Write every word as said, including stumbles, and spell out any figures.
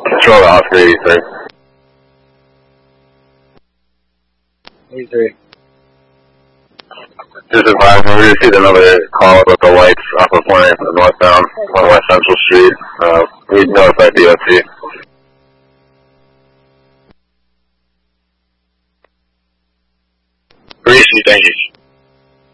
Control to Oscar eighty-three. eighty-three. Just advise me, we received another call about the lights off of one northbound on West Central Street. Uh, we notified D O T. Greasy, thank you.